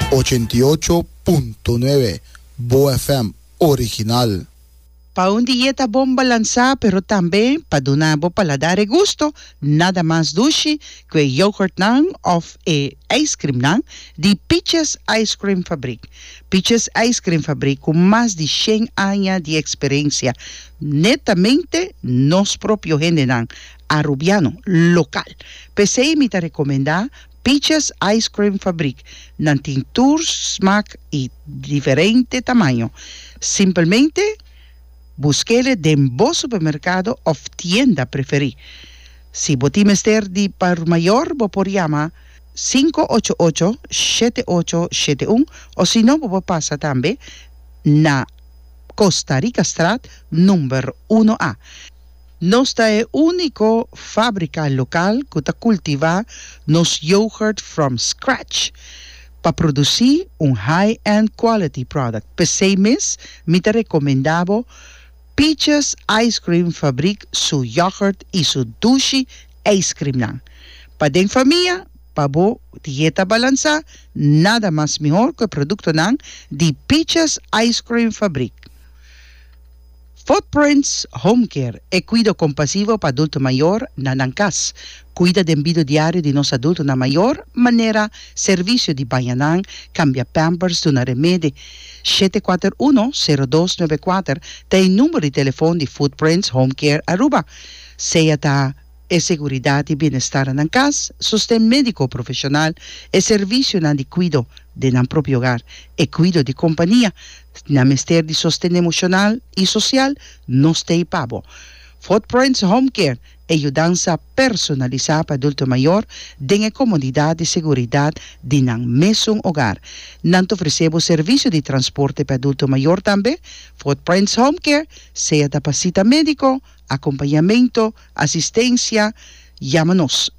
88.9 Bo FM original. Pa un dieta bom balansa, pero también pa donabo paladar e gusto, nada más dulce que yogurt nang of ice cream nang di Peaches Ice Cream Fabric. Peaches Ice Cream Fabric con más de 100 años de experiencia, netamente nos propio gente nang, arubiano, local. Pese me te recomendar Peaches Ice Cream Fabric, nan tintur, smaak y diferente tamaño. Simplemente busquele en vos supermercado o tienda preferí. Si botimester di par mayor, bo por llama 588-7871 o si no, bo pasa también na Costa Rica Strat número 1A. Nostra è unico fábrica local que cultiva nos yogurt from scratch para producir un high-end quality product. Per 6 meses, me te recomendavo Peaches Ice Cream Fabric su yogurt y su dulce ice cream. Para den familia, para bo dieta balanza, nada más mejor que el producto de Peaches Ice Cream Fabric. Footprints Home Care e cuido compasivo para adulto mayor na Nancas. Cuida de envido diario de nos adulto na mayor manera servicio de bañanang, cambia pampers de una remede. 741-0294 tem número de teléfono de Footprints Home Care Aruba. Sea ta e seguridad y bienestar en casa, sostén médico profesional e servicio de cuido de nan propio hogar e cuido de compañía, na mester de sostén emocional y social, no stay pavo. Footprints Home Care, ayudanza personalizada para adulto mayor, den comodidad y seguridad de nan mesmo hogar. Nanto ofrecemos servicio de transporte para adulto mayor también. Footprints Home Care, sea da pasita médico, acompañamiento, asistencia, llámanos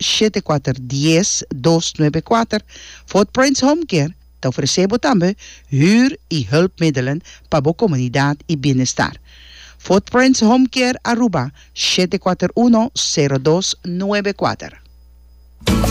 7410-294. Footprints Home Care, te ofrecemos también huur y hulpmiddelen para la comunidad y bienestar. Footprints Home Care Aruba 741-0294.